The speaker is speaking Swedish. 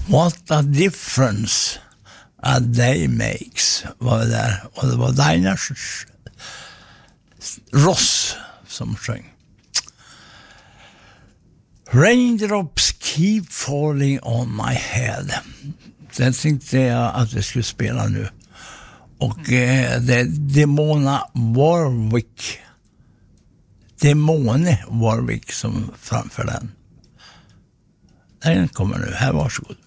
What a difference a day makes var det där. Och det var Diana Ross som sjöng. Raindrops keep falling on my head. Den tänkte jag att vi skulle spela nu. Och det är Demone Warwick som framför den. Den kommer nu. Här, varsågod.